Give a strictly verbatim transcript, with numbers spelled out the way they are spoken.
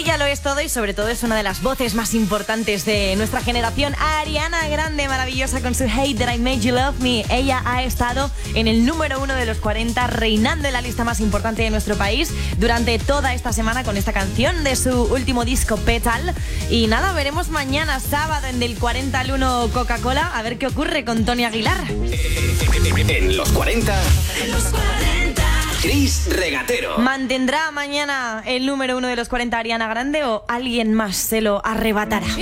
Ella lo es todo y sobre todo es una de las voces más importantes de nuestra generación. Ariana Grande, maravillosa con su Hate That I Made You Love Me. Ella ha estado en el número uno de los cuarenta, reinando en la lista más importante de nuestro país durante toda esta semana con esta canción de su último disco Petal. Y nada, veremos mañana sábado en Del cuarenta al uno Coca-Cola a ver qué ocurre con Tony Aguilar. En los cuarenta, en los cuarenta, Chris Regatero. ¿Mantendrá mañana el número uno de los cuarenta Ariana Grande o alguien más se lo arrebatará?